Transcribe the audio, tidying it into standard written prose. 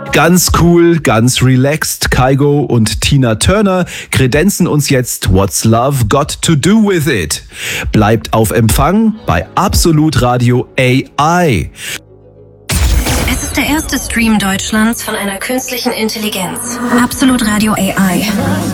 Ganz cool, ganz relaxed, Kygo und Tina Turner kredenzen uns jetzt What's Love Got to Do With It. Bleibt auf Empfang bei Absolut Radio AI. Es ist der erste Stream Deutschlands von einer künstlichen Intelligenz. Absolut Radio AI.